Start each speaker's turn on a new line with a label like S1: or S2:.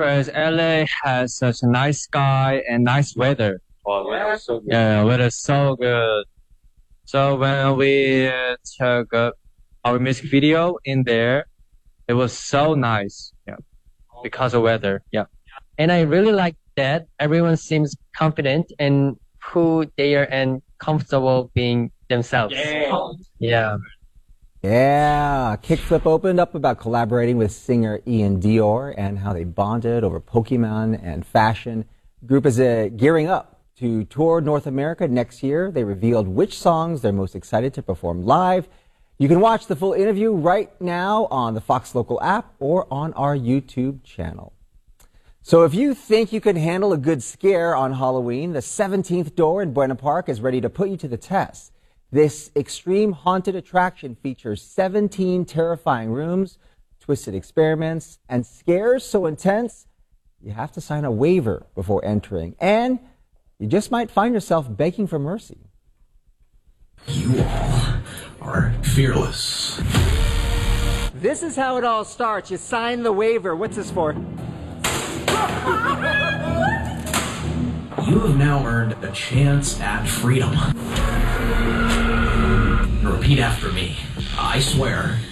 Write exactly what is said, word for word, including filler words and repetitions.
S1: because L A has such a nice sky and nice weather.
S2: Oh, weather is so good.
S1: Yeah, weather is so good. So when we uh, took uh, our music video in there, it was so nice. Yeah, because of weather. Yeah.
S3: And I really like that everyone seems confident in who they are and comfortable being themselves.
S2: Yeah.
S3: Yeah.
S4: Yeah, Kickflip opened up about collaborating with singer Ian Dior and how they bonded over Pokemon and fashion. The group is uh, gearing up to tour North America next year. They revealed which songs they're most excited to perform live. You can watch the full interview right now on the Fox Local app or on our YouTube channel. So if you think you can handle a good scare on Halloween, the seventeenth door in Buena Park is ready to put you to the test. This extreme haunted attraction features seventeen terrifying rooms, twisted experiments, and scares so intense you have to sign a waiver before entering. And you just might find yourself begging for mercy.
S5: You all are fearless.
S6: This is how it all starts. You sign the waiver. What's this for?
S5: You have now earned a chance at freedom. Repeat after me. I swear